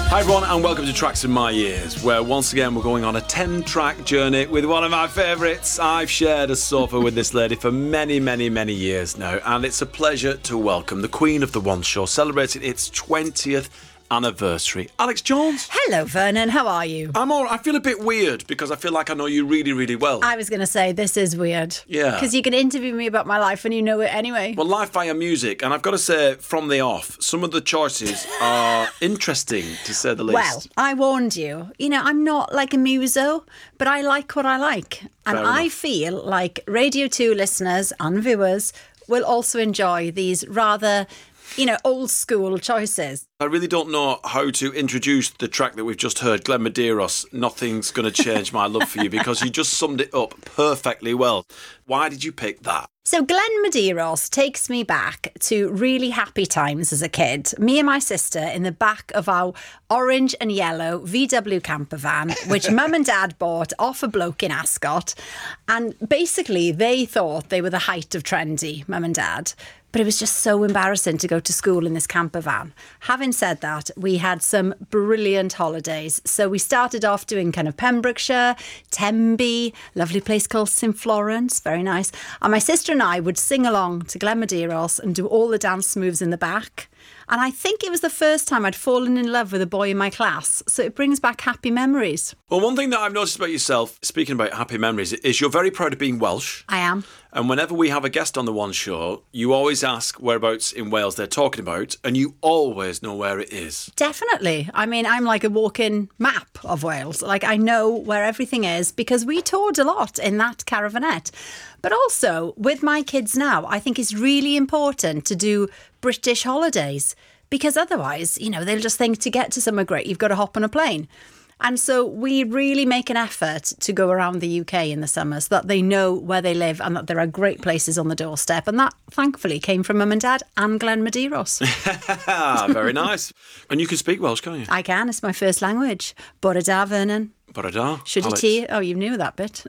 Hi everyone and welcome to Tracks in My Ears, where once again we're going on a 10-track journey with one of my favourites. I've shared a sofa with this lady for many, many, many years now, and it's a pleasure to welcome the Queen of the One Show, celebrating its 20th anniversary, Alex Jones. Hello, Vernon. How are you? I'm all right. I feel a bit weird because I feel like I know you really, really well. I was going to say, this is weird. Yeah. Because you can interview me about my life and you know it anyway. Well, live via music, and I've got to say, from the off, some of the choices are interesting, to say the least. Well, I warned you. You know, I'm not like a muso, but I like what I like. And Fair I enough. feel like Radio 2 listeners and viewers will also enjoy these rather, old school choices. I really don't know how to introduce the track that we've just heard, Glenn Medeiros, Nothing's Gonna Change My Love For You, because you just summed it up perfectly well. Why did you pick that? So Glenn Medeiros takes me back to really happy times as a kid. Me and my sister in the back of our orange and yellow VW camper van, which mum and dad bought off a bloke in Ascot. And basically they thought they were the height of trendy, mum and dad. But it was just so embarrassing to go to school in this camper van. Having said that, we had some brilliant holidays. So we started off doing kind of Pembrokeshire, Tenby, lovely place called St Florence, very nice. And my sister and I would sing along to Glenn Medeiros and do all the dance moves in the back. And I think it was the first time I'd fallen in love with a boy in my class. So it brings back happy memories. Well, one thing that I've noticed about yourself, speaking about happy memories, is you're very proud of being Welsh. I am. And whenever we have a guest on the One Show, you always ask whereabouts in Wales they're talking about, and you always know where it is. Definitely. I mean, I'm like a walking map of Wales. Like, I know where everything is because we toured a lot in that caravanette. But also, with my kids now, I think it's really important to do British holidays because otherwise, they'll just think to get to somewhere great, you've got to hop on a plane. And so we really make an effort to go around the UK in the summer so that they know where they live and that there are great places on the doorstep. And that, thankfully, came from mum and dad and Glenn Medeiros. Very nice. And you can speak Welsh, can't you? I can. It's my first language. Bore da, Vernon. Bore da. Should tea? Oh, you knew that bit.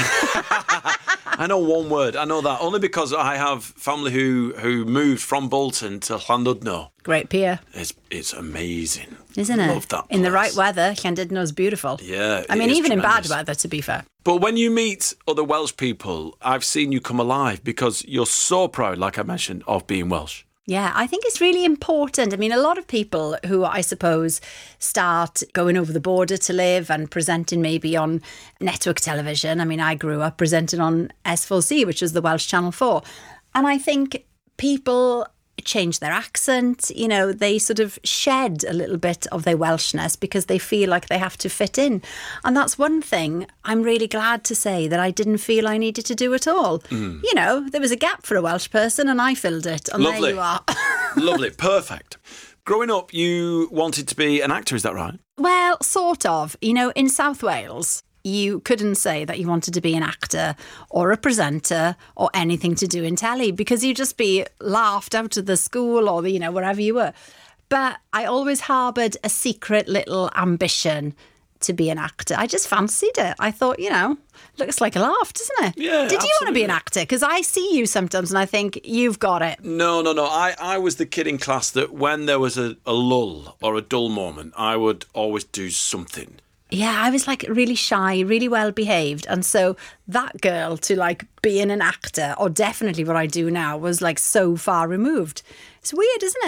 I know one word. I know that only because I have family who moved from Bolton to Llandudno. Great pier. It's amazing. Isn't it? Love that place. In the right weather, Llandudno's beautiful. Yeah, I mean, it is even tremendous. in bad weather, to be fair. But when you meet other Welsh people, I've seen you come alive because you're so proud, like I mentioned, of being Welsh. Yeah, I think it's really important. I mean, a lot of people who I suppose start going over the border to live and presenting maybe on network television. I mean, I grew up presenting on S4C, which was the Welsh Channel 4. And I think people change their accent, they sort of shed a little bit of their Welshness because they feel like they have to fit in. And that's one thing I'm really glad to say that I didn't feel I needed to do at all. There was a gap for a Welsh person and I filled it. And Lovely. There you are. Lovely. Perfect. Growing up, you wanted to be an actor, is that right? Well, sort of. In South Wales, you couldn't say that you wanted to be an actor or a presenter or anything to do in telly because you'd just be laughed out of the school or, wherever you were. But I always harboured a secret little ambition to be an actor. I just fancied it. I thought, looks like a laugh, doesn't it? Yeah, Did you want to be an actor? Because I see you sometimes and I think, you've got it. No. I was the kid in class that when there was a lull or a dull moment, I would always do something. Yeah, I was like really shy, really well behaved. And so that girl to like being an actor, or definitely what I do now, was like so far removed. It's weird, isn't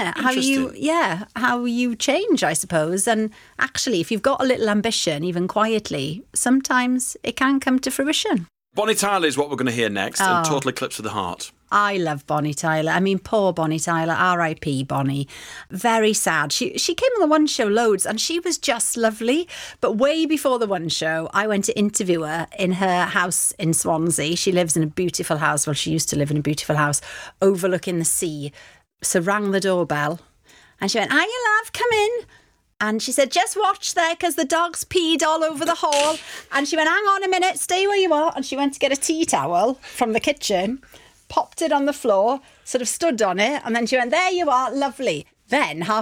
it? How you change, I suppose. And actually, if you've got a little ambition, even quietly, sometimes it can come to fruition. Bonnie Tyler is what we're going to hear next, and Total Eclipse of the Heart. I love Bonnie Tyler. I mean, poor Bonnie Tyler, R.I.P. Bonnie. Very sad. She came on the One Show loads and she was just lovely. But way before the One Show, I went to interview her in her house in Swansea. She lives in a beautiful house. Well, she used to live in a beautiful house overlooking the sea. So rang the doorbell and she went, "Hiya, love, come in." And she said, "Just watch there because the dog's peed all over the hall." And she went, "Hang on a minute, stay where you are." And she went to get a tea towel from the kitchen, popped it on the floor, sort of stood on it. And then she went, "There you are, lovely." Then